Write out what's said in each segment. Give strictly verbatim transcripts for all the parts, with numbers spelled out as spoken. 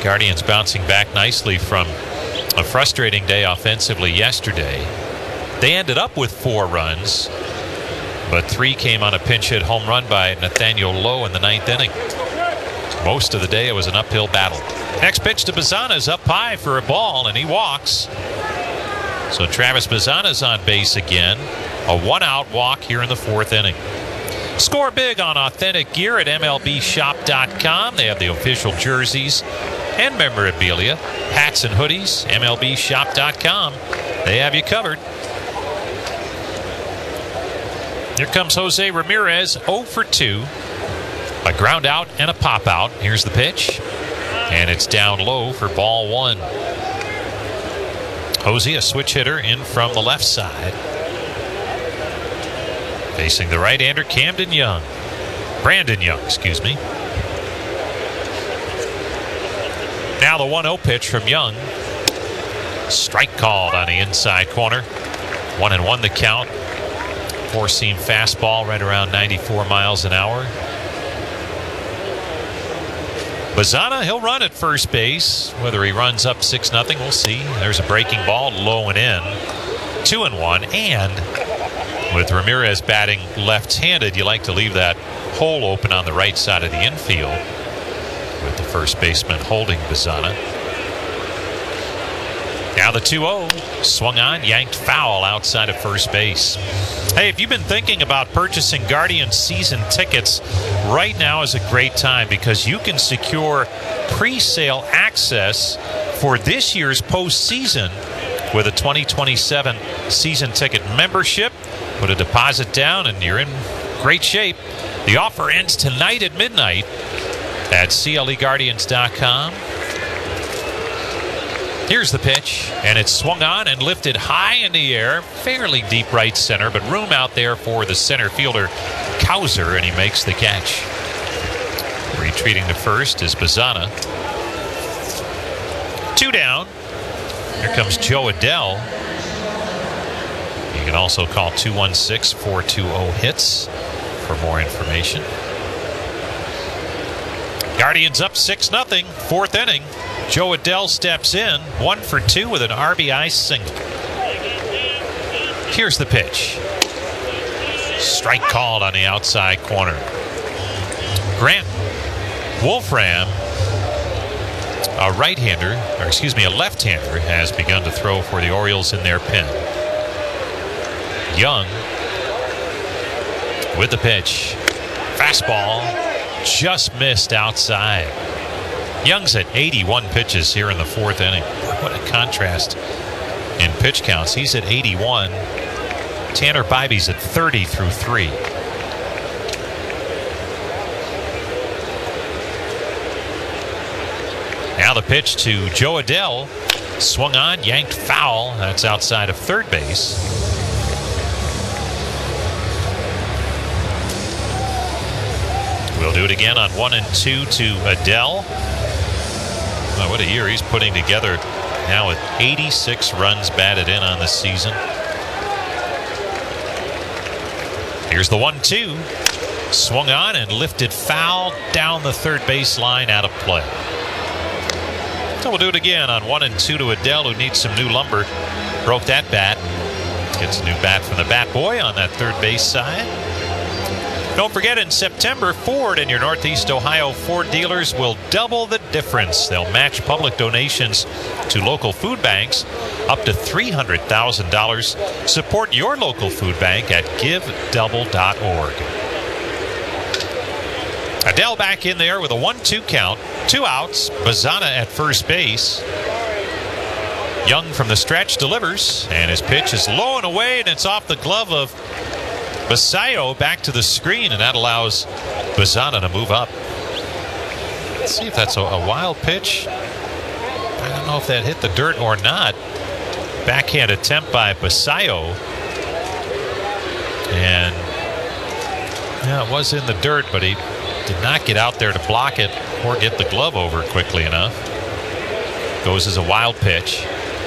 Guardians bouncing back nicely from a frustrating day offensively yesterday. They ended up with four runs, but three came on a pinch hit home run by Nathaniel Lowe in the ninth inning. Most of the day it was an uphill battle. Next pitch to Bazana is up high for a ball, and he walks. So Travis Bazana's on base again. A one-out walk here in the fourth inning. Score big on authentic gear at M L B shop dot com. They have the official jerseys and memorabilia, hats and hoodies. M L B shop dot com. They have you covered. Here comes Jose Ramirez, oh for two. A ground out and a pop out. Here's the pitch. And it's down low for ball one. Jose, a switch hitter in from the left side. Facing the right-hander, Camden Young. Brandon Young, excuse me. Now the one oh pitch from Young. Strike called on the inside corner. One and one the count. Four-seam fastball right around ninety-four miles an hour. Bazana, he'll run at first base. Whether he runs up six nothing, we'll see. There's a breaking ball, low and in. Two and one, and with Ramirez batting left-handed, you like to leave that hole open on the right side of the infield with the first baseman holding Bazana. Now the two oh, swung on, yanked foul outside of first base. Hey, if you've been thinking about purchasing Guardians season tickets, right now is a great time because you can secure pre-sale access for this year's postseason with a twenty twenty-seven season ticket membership. Put a deposit down and you're in great shape. The offer ends tonight at midnight at C L E Guardians dot com. Here's the pitch, and it's swung on and lifted high in the air, fairly deep right center, but room out there for the center fielder, Cowser, and he makes the catch. Retreating to first is Bazana. Two down. Here comes Joe Adell. You can also call two one six, four two zero, HITS for more information. Guardians up six nothing, fourth inning. Joe Adell steps in, one for two with an R B I single. Here's the pitch. Strike called on the outside corner. Grant Wolfram, a right-hander, or excuse me, a left-hander, has begun to throw for the Orioles in their pen. Young with the pitch. Fastball just missed outside. Young's at eighty-one pitches here in the fourth inning. What a contrast in pitch counts. He's at eighty-one. Tanner Bybee's at thirty through three. Now the pitch to Joe Adell. Swung on, yanked foul. That's outside of third base. We'll do it again on one and two to Adell. Oh, what a year he's putting together now with eighty-six runs batted in on the season. Here's the one two. Swung on and lifted foul down the third base line, out of play. So we'll do it again on one and two to Adell, who needs some new lumber. Broke that bat. Gets a new bat from the Bat Boy on that third base side. Don't forget, in September, Ford and your Northeast Ohio Ford dealers will double the difference. They'll match public donations to local food banks up to three hundred thousand dollars. Support your local food bank at give double dot org. Adell back in there with a one two count. Two outs. Bazana at first base. Young from the stretch delivers, and his pitch is low and away, and it's off the glove of Basayo back to the screen, and that allows Bazana to move up. Let's see if that's a, a wild pitch. I don't know if that hit the dirt or not. Backhand attempt by Basayo. And yeah, it was in the dirt, but he did not get out there to block it or get the glove over quickly enough. Goes as a wild pitch.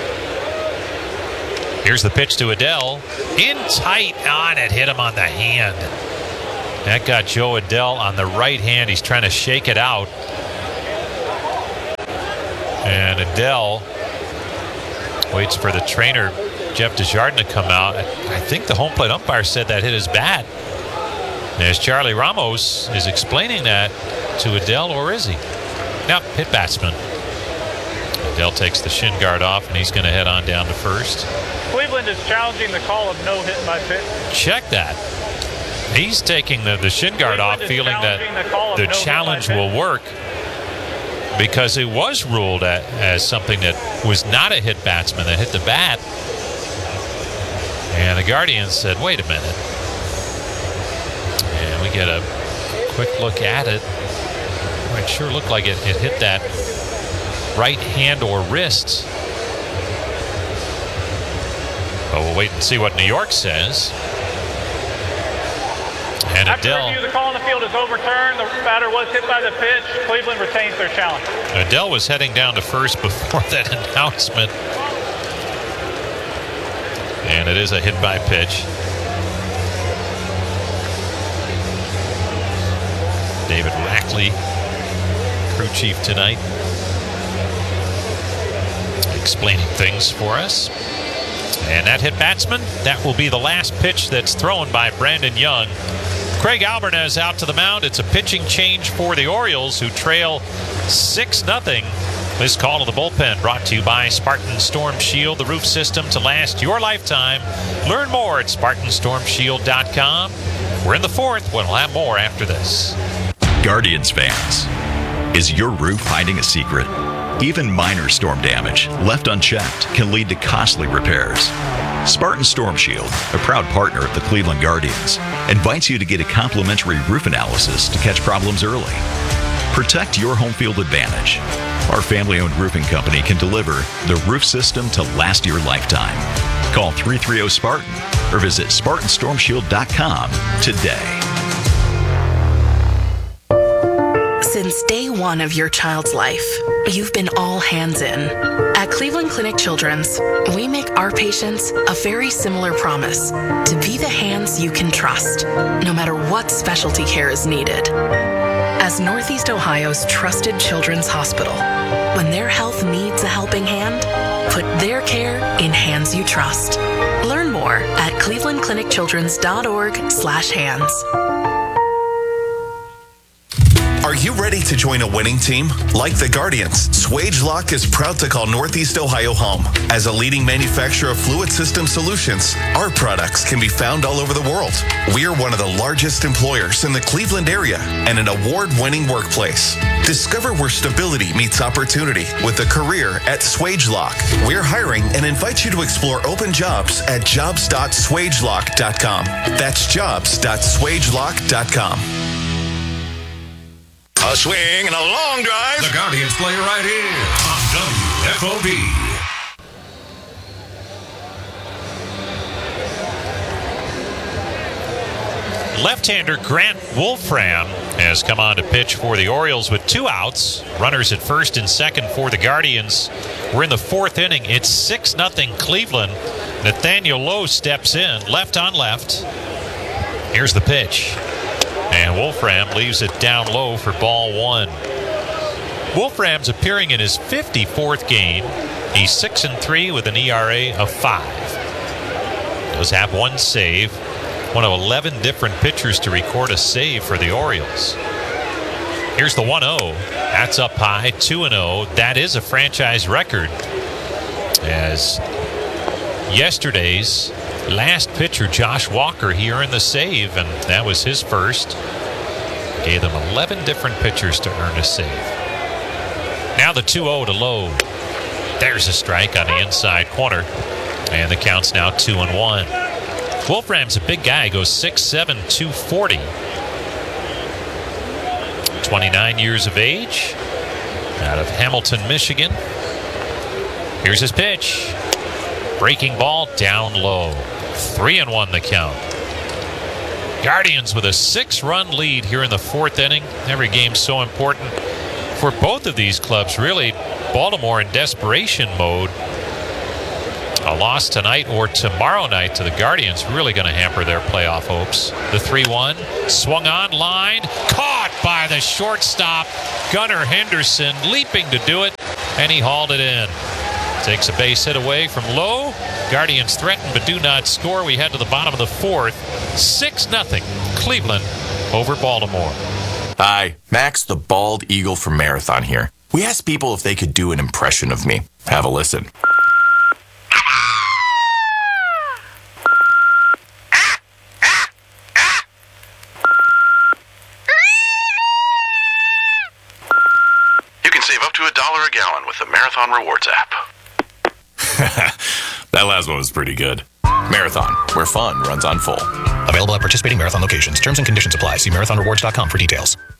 Here's the pitch to Adell. In tight on it, hit him on the hand. That got Joe Adell on the right hand. He's trying to shake it out. And Adele waits for the trainer, Jeff Desjardins, to come out. I think the home plate umpire said that hit his bat. As Charlie Ramos is explaining that to Adele, or is he? Nope, hit batsman. Adele takes the shin guard off, and he's going to head on down to first. Cleveland is challenging the call of no hit by pitch. Check that. He's taking the, the shin guard Cleveland off, feeling that the, the no challenge will work, because it was ruled at, as something that was not a hit batsman that hit the bat. And the Guardians said, wait a minute. And we get a quick look at it. It sure looked like it, it hit that right hand or wrist. But we'll wait and see what New York says. And After Adele, review, the call on the field is overturned. The batter was hit by the pitch. Cleveland retains their challenge. Adele was heading down to first before that announcement. And it is a hit by pitch. David Rackley, crew chief tonight, explaining things for us. And that hit batsman, that will be the last pitch that's thrown by Brandon Young. Craig Alvarez out to the mound. It's a pitching change for the Orioles, who trail six nothing. This call to the bullpen brought to you by Spartan Storm Shield, the roof system to last your lifetime. Learn more at Spartan Storm Shield dot com. We're in the fourth. We'll have more after this. Guardians fans, is your roof hiding a secret? Even minor storm damage left unchecked can lead to costly repairs. Spartan Storm Shield, a proud partner of the Cleveland Guardians, invites you to get a complimentary roof analysis to catch problems early. Protect your home field advantage. Our family-owned roofing company can deliver the roof system to last your lifetime. Call three three zero Spartan or visit Spartan Storm Shield dot com today. Since day one of your child's life, you've been all hands in. At Cleveland Clinic Children's, we make our patients a very similar promise to be the hands you can trust, no matter what specialty care is needed. As Northeast Ohio's trusted children's hospital, when their health needs a helping hand, put their care in hands you trust. Learn more at cleveland clinic children's dot org slash hands. Are you ready to join a winning team? Like the Guardians, Swagelok is proud to call Northeast Ohio home. As a leading manufacturer of fluid system solutions, our products can be found all over the world. We are one of the largest employers in the Cleveland area and an award-winning workplace. Discover where stability meets opportunity with a career at Swagelok. We're hiring and invite you to explore open jobs at jobs dot swagelok dot com. That's jobs dot swagelok dot com. A swing and a long drive. The Guardians play right here on W F O B. Left-hander Grant Wolfram has come on to pitch for the Orioles with two outs. Runners at first and second for the Guardians. We're in the fourth inning. It's six nothing Cleveland. Nathaniel Lowe steps in, left on left. Here's the pitch. And Wolfram leaves it down low for ball one. Wolfram's appearing in his fifty-fourth game. He's six and three with an E R A of five. Does have one save. One of eleven different pitchers to record a save for the Orioles. Here's the one oh. That's up high, two and oh. That is a franchise record, as yesterday's last pitcher, Josh Walker, he earned the save, and that was his first. Gave them eleven different pitchers to earn a save. Now the two oh to Lowe. There's a strike on the inside corner, and the count's now two and one. Wolfram's a big guy, goes six seven, two forty. twenty-nine years of age, out of Hamilton, Michigan. Here's his pitch. Breaking ball down low. Three and one the count. Guardians with a six-run lead here in the fourth inning. Every game's so important for both of these clubs. Really, Baltimore in desperation mode. A loss tonight or tomorrow night to the Guardians really going to hamper their playoff hopes. The three one swung on, line, caught by the shortstop Gunnar Henderson, leaping to do it. and he hauled it in. Takes a base hit away from Lowe. Guardians threaten but do not score. We head to the bottom of the fourth. six nothing Cleveland over Baltimore. Hi, Max the Bald Eagle from Marathon here. We asked people if they could do an impression of me. Have a listen. You can save up to a dollar a gallon with the Marathon Rewards app. That last one was pretty good. Marathon, where fun runs on full. Available at participating Marathon locations. Terms and conditions apply. See marathon rewards dot com for details.